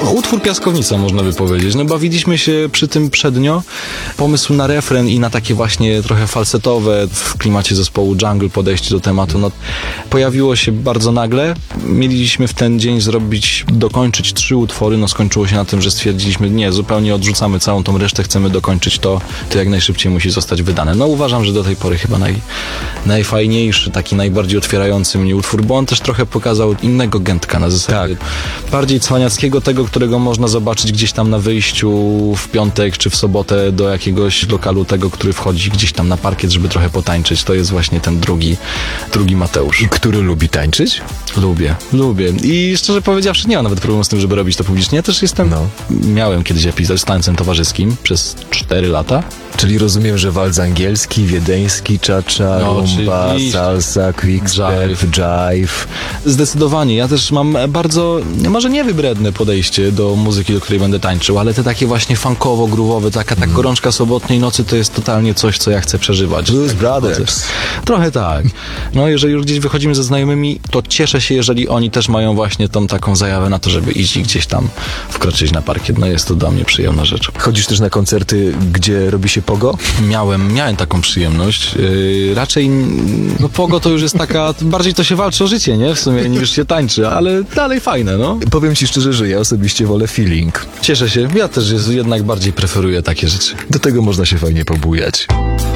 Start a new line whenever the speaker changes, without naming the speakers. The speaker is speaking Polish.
utwór piaskownica, można by powiedzieć. No bawiliśmy się przy tym przednio. Pomysł na refren i na takie właśnie trochę falsetowe w klimacie zespołu Jungle podejście do tematu, no pojawiło się bardzo nagle. Mieliśmy w ten dzień dokończyć 3 utwory, no skończyło się na tym, że stwierdziliśmy, nie, zupełnie odrzucamy całą tą resztę, chcemy dokończyć to jak najszybciej musi zostać wydane. No uważam, że do tej pory chyba najfajniejszy, taki najbardziej otwierający mnie utwór, bo on też trochę pokazał innego Gętka na zasadzie bardziej cwaniackiego, tego, którego można zobaczyć gdzieś tam na wyjściu w piątek czy w sobotę do jakiegoś lokalu, tego, który wchodzi gdzieś tam na parkiet, żeby trochę potańczyć. To jest właśnie ten drugi Mateusz.
Który lubi tańczyć?
Lubię. I szczerze powiedziawszy, nie mam nawet problemu z tym, żeby robić to publicznie. Ja też miałem kiedyś epizod z tańcem towarzyskim przez 4 lata.
Czyli rozumiem, że walc angielski, wiedeński, cha-cha, rumba, salsa, quickstep, jive.
Zdecydowanie. Ja też mam bardzo, może nie wybredne podejście do muzyki, do której będę tańczył, ale te takie właśnie funkowo-groowowe, taka gorączka sobotniej nocy to jest totalnie coś, co ja chcę przeżywać.
Blues Brothers.
Trochę tak. No jeżeli już gdzieś wychodzimy ze znajomymi, to cieszę się, jeżeli oni też mają właśnie tą taką zajawę na to, żeby iść i gdzieś tam wkroczyć na parkiet. No jest to dla mnie przyjemna rzecz.
Chodzisz też na koncerty, gdzie robi się pogo?
Miałem taką przyjemność. Raczej, pogo to już jest taka, bardziej to się walczy o życie, nie? W sumie niż się tańczy, ale dalej fajne, no.
Powiem ci szczerze, że ja osobiście wolę feeling.
Cieszę się. Ja też jednak bardziej preferuję takie rzeczy.
Do tego można się fajnie pobujać.